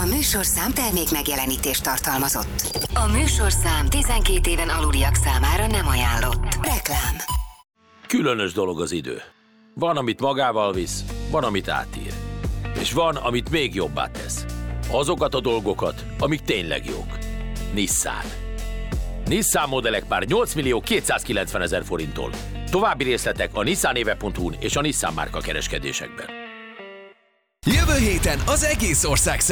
műsorszám termék megjelenítést tartalmazott. A műsorszám 12 éven aluliak számára nem ajánlott. Reklám. Különös dolog az idő. Van, amit magával visz, van, amit átír. És van, amit még jobbá tesz. Azokat a dolgokat, amik tényleg jók. Nissan. Nissan modellek már 8.290.000 forinttól. További részletek a nissanéve.hu-n és a Nissan márka kereskedésekben. Jövő héten az egész ország